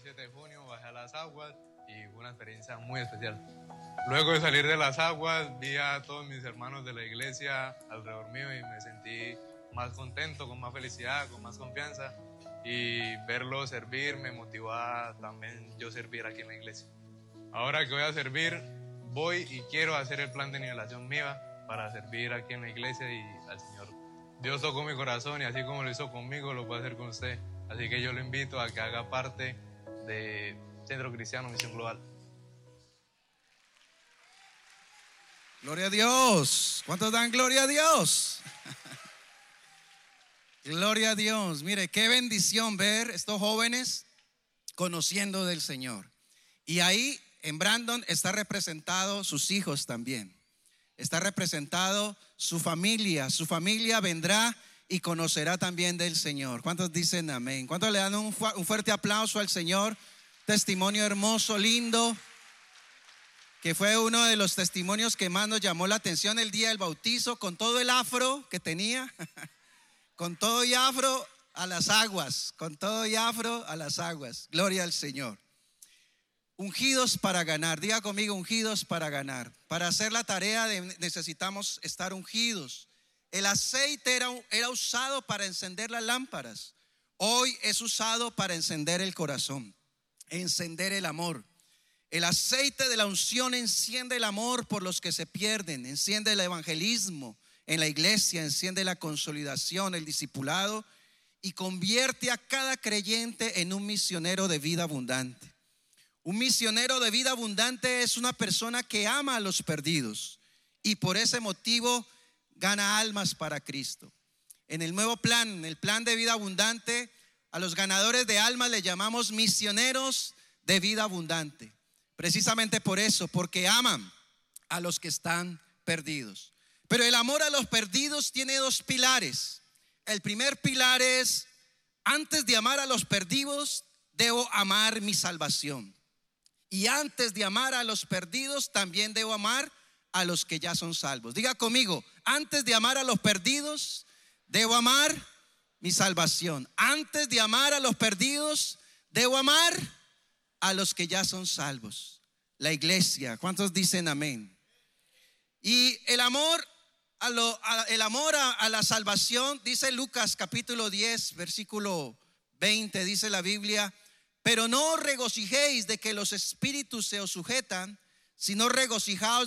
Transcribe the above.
7 de junio bajé a las aguas y fue una experiencia muy especial. Luego de salir de las aguas, vi a todos mis hermanos de la iglesia alrededor mío y me sentí más contento, con más felicidad, con más confianza, y verlos servir me motivó a también yo servir aquí en la iglesia. Ahora que voy a servir, voy y quiero hacer el plan de nivelación MIVA para servir aquí en la iglesia y al Señor. Dios tocó mi corazón y así como lo hizo conmigo, lo puede hacer con usted. Así que yo lo invito a que haga parte de Centro Cristiano Misión Global. Gloria a Dios. ¿Cuántos dan gloria a Dios? Gloria a Dios. Mire, qué bendición ver estos jóvenes conociendo del Señor. Y ahí en Brandon está representado sus hijos también. Está representado su familia. Su familia vendrá y conocerá también del Señor. ¿Cuántos dicen amén? ¿Cuántos le dan un fuerte aplauso al Señor? Testimonio hermoso, lindo, que fue uno de los testimonios que más nos llamó la atención el día del bautizo, con todo el afro que tenía, con todo y afro a las aguas, con todo y afro a las aguas. Gloria al Señor. Ungidos para ganar, diga conmigo, ungidos para ganar. Para hacer la tarea necesitamos estar ungidos. El aceite era usado para encender las lámparas. Hoy es usado para encender el corazón, encender el amor. El aceite de la unción enciende el amor por los que se pierden, enciende el evangelismo en la iglesia, enciende la consolidación, el discipulado, y convierte a cada creyente en un misionero de vida abundante. Un misionero de vida abundante es una persona que ama a los perdidos y por ese motivo gana almas para Cristo. En el nuevo plan, el plan de vida abundante, a los ganadores de almas les llamamos misioneros de vida abundante. Precisamente por eso, porque aman a los que están perdidos. Pero el amor a los perdidos tiene dos pilares. El primer pilar es: antes de amar a los perdidos, debo amar mi salvación. Y antes de amar a los perdidos, también debo amar a los que ya son salvos. Diga conmigo: antes de amar a los perdidos, debo amar mi salvación. Antes de amar a los perdidos, debo amar a los que ya son salvos. La iglesia, ¿cuántos dicen amén? Y el amor a la salvación, dice Lucas capítulo 10 versículo 20, dice la Biblia: pero no os regocijéis de que los espíritus se os sujetan, sino regocijaos